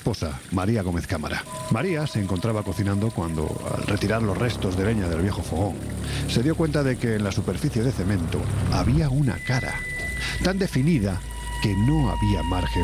esposa, María Gómez Cámara. María se encontraba cocinando cuando, al retirar los restos de leña del viejo fogón, se dio cuenta de que en la superficie de cemento había una cara, tan definida que no había margen